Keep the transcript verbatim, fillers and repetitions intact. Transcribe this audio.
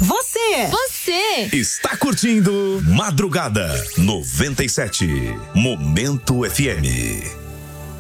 Você. Você. Está curtindo Madrugada noventa e sete. Momento F M.